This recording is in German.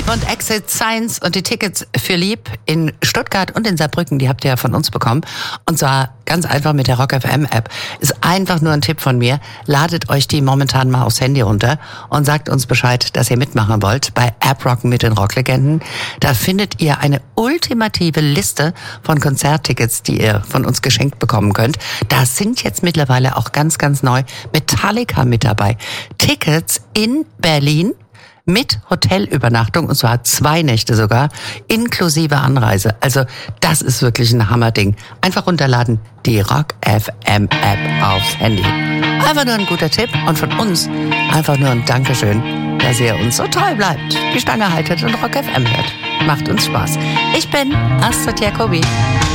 Lieb und Exit Science und die Tickets für Lieb in Stuttgart und in Saarbrücken, die habt ihr ja von uns bekommen. Und zwar ganz einfach mit der Rock FM App. Ist einfach nur ein Tipp von mir. Ladet euch die momentan mal aufs Handy runter und sagt uns Bescheid, dass ihr mitmachen wollt bei App Rocken mit den Rocklegenden. Da findet ihr eine ultimative Liste von Konzerttickets, die ihr von uns geschenkt bekommen könnt. Da sind jetzt mittlerweile auch ganz, ganz neu Metallica mit dabei. Tickets in Berlin mit Hotelübernachtung, und zwar 2 Nächte sogar, inklusive Anreise. Also das ist wirklich ein Hammerding. Einfach runterladen, die Rock FM App aufs Handy. Einfach nur ein guter Tipp und von uns einfach nur ein Dankeschön, dass ihr uns so treu bleibt, die Stange haltet und Rock FM hört. Macht uns Spaß. Ich bin Astrid Jacobi.